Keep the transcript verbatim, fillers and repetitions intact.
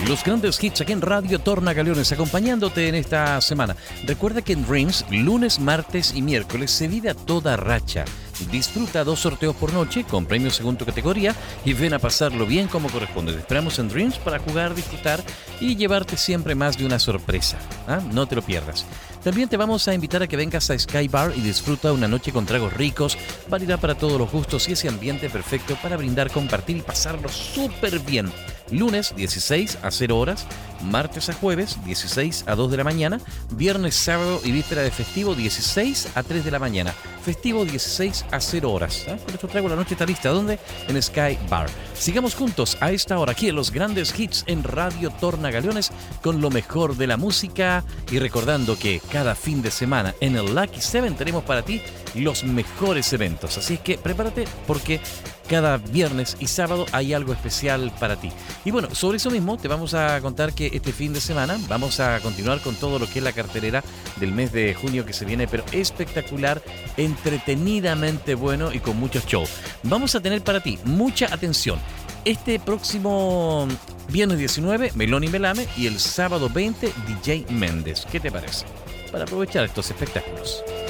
Los grandes hits aquí en Radio Tornagaleones, acompañándote en esta semana. Recuerda que en Dreams, lunes, martes y miércoles se vive a toda racha. Disfruta dos sorteos por noche con premios según tu categoría y ven a pasarlo bien como corresponde. Te esperamos en Dreams para jugar, disfrutar y llevarte siempre más de una sorpresa. ¿Ah? No te lo pierdas. También te vamos a invitar a que vengas a Sky Bar y disfruta una noche con tragos ricos, variedad para todos los gustos y ese ambiente perfecto para brindar, compartir y pasarlo súper bien. Lunes dieciséis a cero horas, martes a jueves dieciséis a dos de la mañana, viernes, sábado y víspera de festivo dieciséis a tres de la mañana. Festivo dieciséis a cero horas. ¿Ah? Con esto traigo la noche está lista. ¿Dónde? En Sky Bar. Sigamos juntos a esta hora aquí en los grandes hits en Radio Tornagaleones con lo mejor de la música y recordando que cada fin de semana en el Lucky Seven tenemos para ti los mejores eventos. Así es que prepárate porque cada viernes y sábado hay algo especial para ti. Y bueno, sobre eso mismo te vamos a contar que este fin de semana vamos a continuar con todo lo que es la cartelera del mes de junio que se viene, pero espectacular, entretenidamente bueno y con muchos shows. Vamos a tener para ti mucha atención. Este próximo viernes diecinueve, Melón y Melame, y el sábado veinte, D J Méndez. ¿Qué te parece? Para aprovechar estos espectáculos.